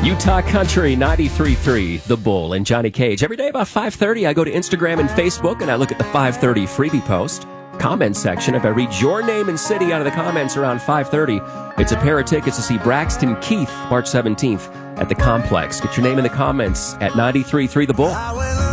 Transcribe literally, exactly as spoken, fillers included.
Utah Country ninety-three point three, The Bull and Johnny Cage. Every day about five thirty, I go to Instagram and Facebook, and I look at the five thirty freebie post. Comment section. If I read your name and city out of the comments around five thirty, it's a pair of tickets to see Braxton Keith March seventeenth at the Complex. Get your name in the comments at ninety-three point three The Bull.